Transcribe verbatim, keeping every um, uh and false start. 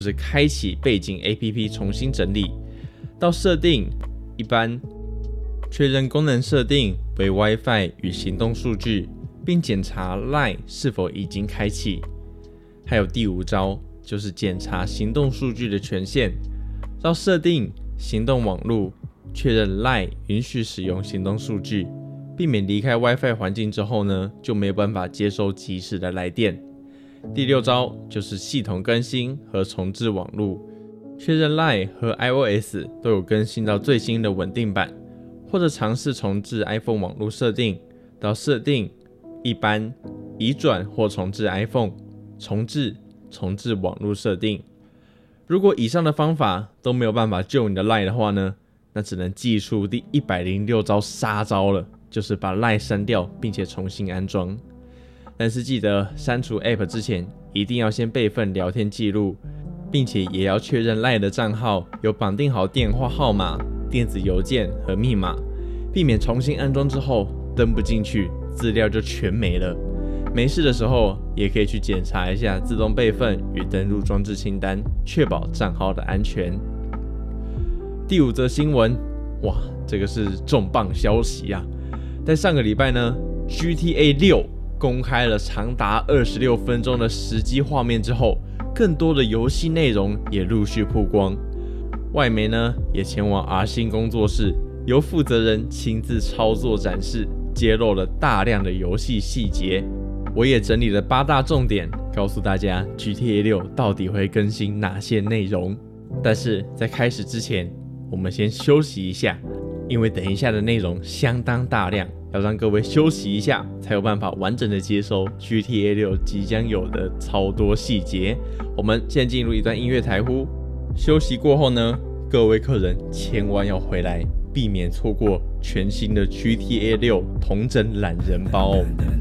就是开启背景 A P P 重新整理，到设定一般，确认功能设定为 Wi-Fi 与行动数据，并检查 LINE 是否已经开启。还有第五招，就是检查行动数据的权限，到设定行动网路，确认 LINE 允许使用行动数据，避免离开 Wi-Fi 环境之后呢，就没有办法接收即时的来电。第六招就是系统更新和重置网路，确认 LINE 和 iOS 都有更新到最新的稳定版，或者尝试重置 iPhone 网路设定，到设定一般、移转或重置 iPhone， 重置、重置网路设定。如果以上的方法都没有办法救你的 LINE 的话呢，那只能祭出第一百零六招杀招了，就是把 LINE 删掉并且重新安装。但是记得删除 App 之前，一定要先备份聊天记录，并且也要确认 LINE 的账号有绑定好电话号码、电子邮件和密码，避免重新安装之后登不进去，资料就全没了。没事的时候也可以去检查一下自动备份与登录装置清单，确保账号的安全。第五则新闻，哇，这个是重磅消息啊！在上个礼拜呢 ，G T A 六公开了长达二十六分钟的实机画面之后，更多的游戏内容也陆续曝光。外媒呢也前往 R 星工作室，由负责人亲自操作展示，揭露了大量的游戏细节。我也整理了八大重点，告诉大家 G T A 六到底会更新哪些内容。但是在开始之前，我们先休息一下，因为等一下的内容相当大量，要让各位休息一下，才有办法完整的接收 G T A 六即将有的超多细节。我们先进入一段音乐台呼，休息过后呢，各位客人千万要回来，避免错过全新的 G T A 六同整懒人包。